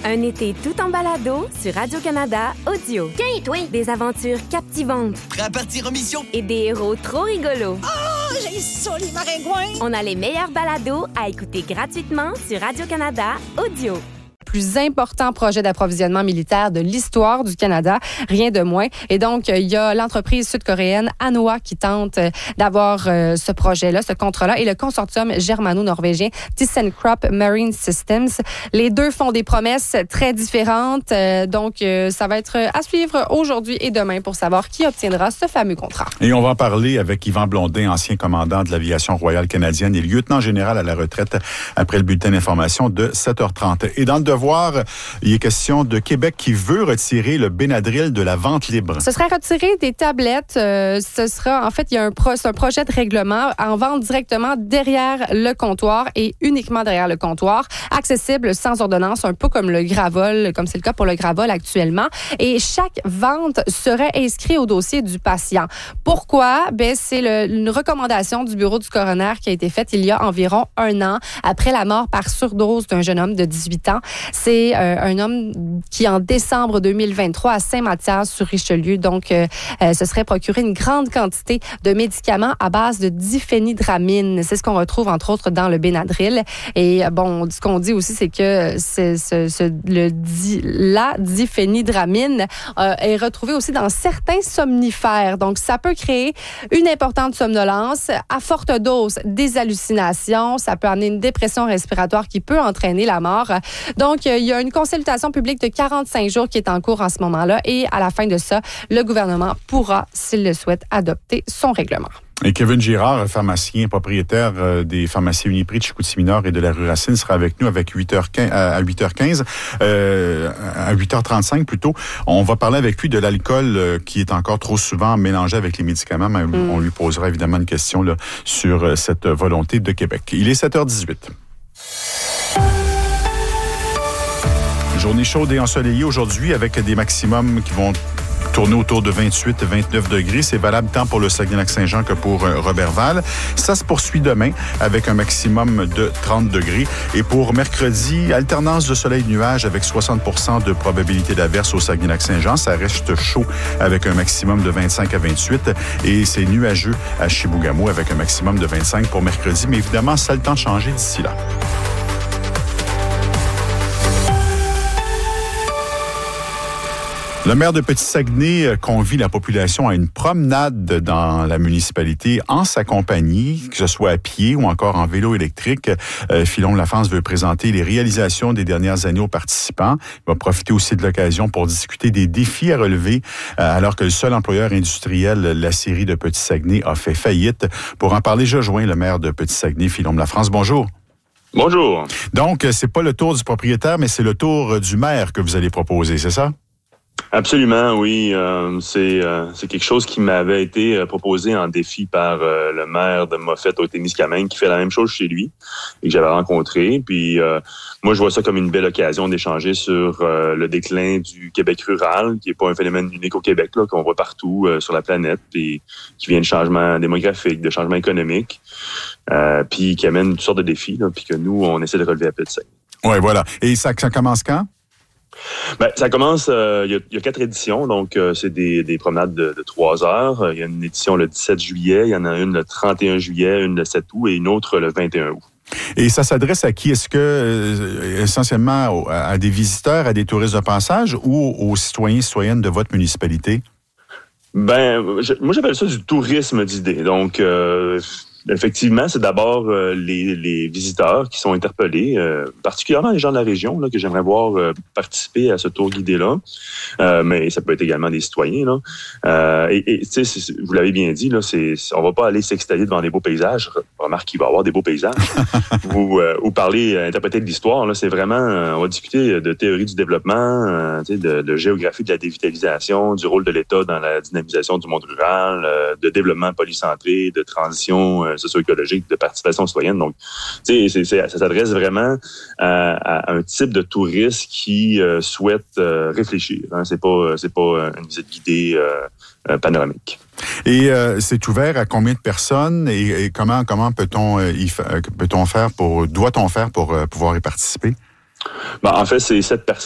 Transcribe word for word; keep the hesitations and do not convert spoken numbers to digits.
Un été tout en balado sur Radio-Canada Audio. Tiens, toi! Des aventures captivantes. Prêt à partir en mission? Et des héros trop rigolos. Oh, j'ai ça, les maringouins! On a les meilleurs balados à écouter gratuitement sur Radio-Canada Audio. Plus important projet d'approvisionnement militaire de l'histoire du Canada, rien de moins. Et donc, il y a l'entreprise sud-coréenne Hanwha qui tente d'avoir euh, ce projet-là, ce contrat-là, et le consortium germano-norvégien ThyssenKrupp Marine Systems. Les deux font des promesses très différentes. Euh, donc, euh, ça va être à suivre aujourd'hui et demain pour savoir qui obtiendra ce fameux contrat. Et on va en parler avec Yvan Blondin, ancien commandant de l'aviation royale canadienne et lieutenant général à la retraite après le bulletin d'information de sept heures trente. Et dans le Voir, il est question de Québec qui veut retirer le Benadryl de la vente libre. Ce serait retirer des tablettes. Euh, ce sera, en fait, il y a un, pro, un projet de règlement en vente directement derrière le comptoir et uniquement derrière le comptoir, accessible sans ordonnance, un peu comme le Gravol, comme c'est le cas pour le Gravol actuellement. Et chaque vente serait inscrite au dossier du patient. Pourquoi? Ben, c'est le, une recommandation du bureau du coroner qui a été faite il y a environ un an après la mort par surdose d'un jeune homme de dix-huit ans. C'est euh, un homme qui, en décembre deux mille vingt-trois, à Saint-Mathias-sur-Richelieu, donc, euh, euh, se serait procuré une grande quantité de médicaments à base de diphénidramine. C'est ce qu'on retrouve, entre autres, dans le Benadryl. Et, bon, ce qu'on dit aussi, c'est que c'est, ce, ce, le di, la diphénidramine euh, est retrouvé aussi dans certains somnifères. Donc, ça peut créer une importante somnolence, à forte dose, des hallucinations. Ça peut amener une dépression respiratoire qui peut entraîner la mort. Donc, il y a une consultation publique de quarante-cinq jours qui est en cours en ce moment-là. Et à la fin de ça, le gouvernement pourra, s'il le souhaite, adopter son règlement. Et Kevin Girard, pharmacien propriétaire des pharmacies Uniprix de Chicoutimi-Nord et de la rue Racine, sera avec nous avec huit heures quinze, à huit heures quinze, euh, à huit heures trente-cinq plutôt. On va parler avec lui de l'alcool qui est encore trop souvent mélangé avec les médicaments. Mais mm. On lui posera évidemment une question là, sur cette volonté de Québec. Il est sept heures dix-huit. Journée chaude et ensoleillée aujourd'hui avec des maximums qui vont tourner autour de vingt-huit à vingt-neuf degrés. C'est valable tant pour le Saguenay-Lac-Saint-Jean que pour euh, Robertval. Ça se poursuit demain avec un maximum de trente degrés. Et pour mercredi, alternance de soleil-nuage avec soixante pour cent de probabilité d'averse au Saguenay-Lac-Saint-Jean. Ça reste chaud avec un maximum de vingt-cinq à vingt-huit. Et c'est nuageux à Chibougamau avec un maximum de vingt-cinq pour mercredi. Mais évidemment, ça a le temps de changer d'ici là. Le maire de Petit-Saguenay convie la population à une promenade dans la municipalité en sa compagnie, que ce soit à pied ou encore en vélo électrique. Euh, Philon Lafance veut présenter les réalisations des dernières années aux participants. Il va profiter aussi de l'occasion pour discuter des défis à relever, euh, alors que le seul employeur industriel, la série de Petit-Saguenay, a fait faillite. Pour en parler, je joins le maire de Petit-Saguenay, Philon Lafance. Bonjour. Bonjour. Donc, c'est pas le tour du propriétaire, mais c'est le tour du maire que vous allez proposer, c'est ça? Absolument, oui. Euh, c'est, euh, c'est quelque chose qui m'avait été proposé en défi par euh, le maire de Moffett au Témiscamingue, qui fait la même chose chez lui et que j'avais rencontré. Puis euh, moi, je vois ça comme une belle occasion d'échanger sur euh, le déclin du Québec rural, qui est pas un phénomène unique au Québec, là, qu'on voit partout euh, sur la planète, puis qui vient de changements démographiques, de changements économiques, euh, puis qui amène toutes sortes de défis, là, puis que nous, on essaie de relever à Petit-Saguenay. Oui, voilà. Et ça, ça commence quand? Ben, ça commence, euh, il, y a, il y a quatre éditions, donc euh, c'est des, des promenades de, de trois heures. Il y a une édition le dix-sept juillet, il y en a une le trente et un juillet, une le sept août et une autre le vingt et un août. Et ça s'adresse à qui? Est-ce que euh, essentiellement à, à des visiteurs, à des touristes de passage ou aux citoyens et citoyennes de votre municipalité? Ben, je, moi j'appelle ça du tourisme d'idées. Donc, euh, effectivement, c'est d'abord euh, les, les visiteurs qui sont interpellés, euh, particulièrement les gens de la région là, que j'aimerais voir euh, participer à ce tour guidé-là. Euh, mais ça peut être également des citoyens. Là. Euh, et et tu sais, vous l'avez bien dit, là, c'est, on va pas aller s'extaller devant des beaux paysages. Remarque qu'il va y avoir des beaux paysages. ou, euh, ou parler, interpréter de l'histoire. Là, c'est vraiment, on va discuter de théorie du développement, euh, tu sais, de, de géographie de la dévitalisation, du rôle de l'État dans la dynamisation du monde rural, euh, de développement polycentré, de transition euh, socio-écologique, de participation citoyenne. Donc, tu sais, c'est, c'est, ça s'adresse vraiment à, à un type de touriste qui euh, souhaite euh, réfléchir. Hein. C'est pas, c'est pas une visite guidée euh, euh, panoramique. Et euh, c'est ouvert à combien de personnes et, et comment comment peut-on euh, y fa- peut-on faire pour doit-on faire pour euh, pouvoir y participer? Ben, en fait, c'est sept personnes.